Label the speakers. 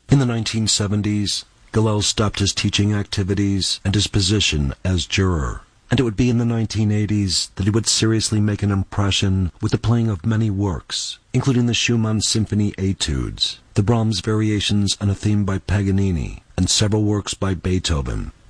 Speaker 1: In the 1970s, Gillel stopped his teaching activities and his position as juror, and it would be in the 1980s that he would seriously make an impression with the playing of many works, including the Schumann Symphony Etudes, the Brahms Variations on a theme by Paganini, and several works by Beethoven.